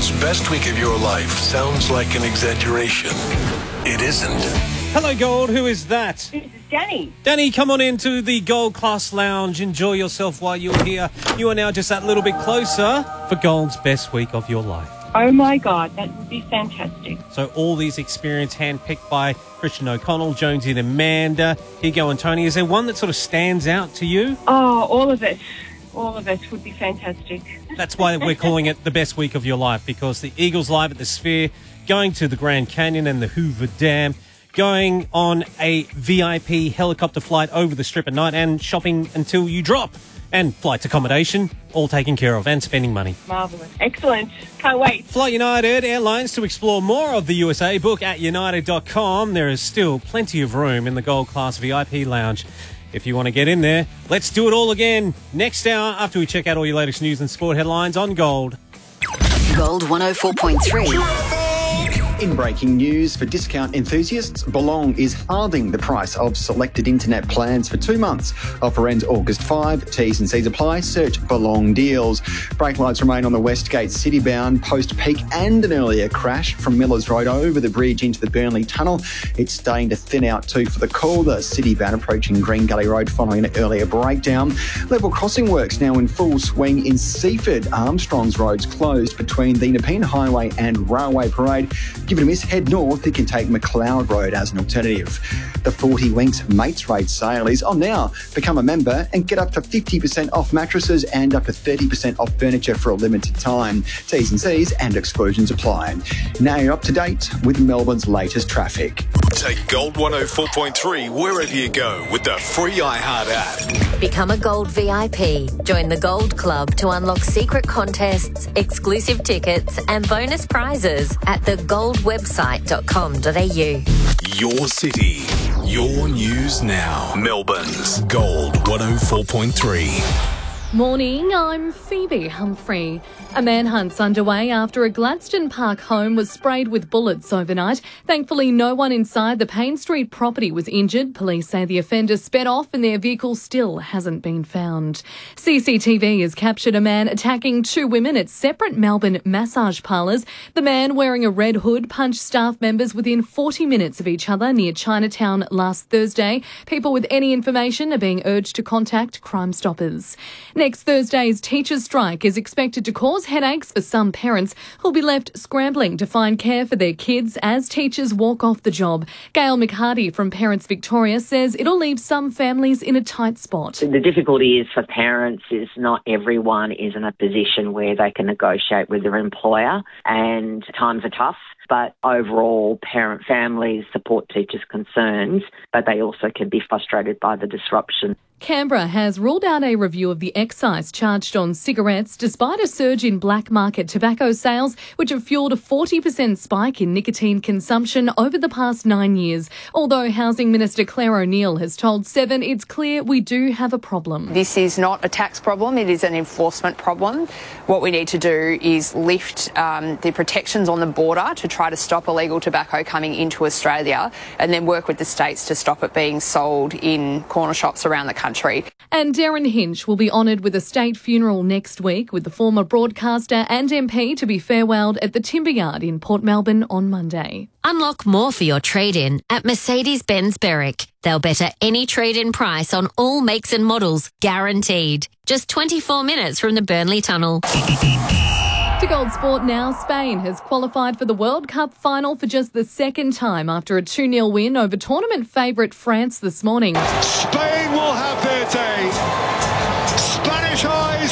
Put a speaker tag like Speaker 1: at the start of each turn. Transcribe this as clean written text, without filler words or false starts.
Speaker 1: Gold's best week of your life sounds like an exaggeration. It isn't.
Speaker 2: Hello, Gold. Who is that?
Speaker 3: This is Danny.
Speaker 2: Danny, come on into the Gold Class Lounge. Enjoy yourself while you're here. You are now just that little bit closer for Gold's best week of your life.
Speaker 3: Oh, my God. That would be fantastic.
Speaker 2: So all these experience handpicked by Christian O'Connell, Jonesy and Amanda, Higo and Tony. Is there one that sort of stands out to you?
Speaker 3: Oh, all of it. All of it would be fantastic.
Speaker 2: That's why we're calling it the best week of your life, because the Eagles live at the Sphere, going to the Grand Canyon and the Hoover Dam, going on a VIP helicopter flight over the Strip at night, and shopping until you drop. And flights, accommodation, all taken care of, and spending money.
Speaker 3: Marvellous. Excellent. Can't wait.
Speaker 2: Fly United Airlines. To explore more of the USA, book at united.com. There is still plenty of room in the Gold Class VIP lounge. If you want to get in there, let's do it all again next hour after we check out all your latest news and sport headlines on Gold.
Speaker 4: Gold 104.3.
Speaker 5: In breaking news, for discount enthusiasts, Belong is halving the price of selected internet plans for 2 months. Offer ends August 5. T's and C's apply. Search Belong deals. Brake lights remain on the Westgate Citybound post-peak and an earlier crash from Millers Road over the bridge into the Burnley Tunnel. It's starting to thin out too for the Calder Citybound approaching Green Gully Road following an earlier breakdown. Level crossing works now in full swing in Seaford. Armstrong's Road's closed between the Nepean Highway and Railway Parade. Give it a miss, head north. You can take McLeod Road as an alternative. The 40 Winks Mates Rate sale is on now. Become a member and get up to 50% off mattresses and up to 30% off furniture for a limited time. T's and C's and exclusions apply. Now you're up to date with Melbourne's latest traffic.
Speaker 1: Take Gold 104.3 wherever you go with the free iHeart app.
Speaker 4: Become a Gold VIP. Join the Gold Club to unlock secret contests, exclusive tickets and bonus prizes at thegoldwebsite.com.au.
Speaker 1: Your city, your news now. Melbourne's Gold 104.3.
Speaker 6: Morning, I'm Phoebe Humphrey. A manhunt's underway after a Gladstone Park home was sprayed with bullets overnight. Thankfully, no one inside the Payne Street property was injured. Police say the offender sped off and their vehicle still hasn't been found. CCTV has captured a man attacking 2 women at separate Melbourne massage parlours. The man, wearing a red hood, punched staff members within 40 minutes of each other near Chinatown last Thursday. People with any information are being urged to contact Crime Stoppers. Next Thursday's teachers' strike is expected to cause headaches for some parents who'll be left scrambling to find care for their kids as teachers walk off the job. Gail McHardy from Parents Victoria says it'll leave some families in a tight spot.
Speaker 7: The difficulty is for parents is not everyone is in a position where they can negotiate with their employer, and times are tough. But overall, parent families support teachers' concerns, but they also can be frustrated by the disruption.
Speaker 6: Canberra has ruled out a review of the excise charged on cigarettes despite a surge in black market tobacco sales, which have fuelled a 40% spike in nicotine consumption over the past 9 years. Although Housing Minister Claire O'Neill has told Seven it's clear we do have a problem.
Speaker 8: This is not a tax problem, it is an enforcement problem. What we need to do is lift the protections on the border to try to stop illegal tobacco coming into Australia, and then work with the states to stop it being sold in corner shops around the country.
Speaker 6: And Darren Hinch will be honoured with a state funeral next week, with the former broadcaster and MP to be farewelled at the Timberyard in Port Melbourne on Monday.
Speaker 4: Unlock more for your trade-in at Mercedes-Benz Berwick. They'll better any trade-in price on all makes and models, guaranteed. Just 24 minutes from the Burnley Tunnel.
Speaker 6: To Gold Sport now, Spain has qualified for the World Cup final for just the second time after a 2-0 win over tournament favourite France this morning.
Speaker 9: Spain will have their day. Spanish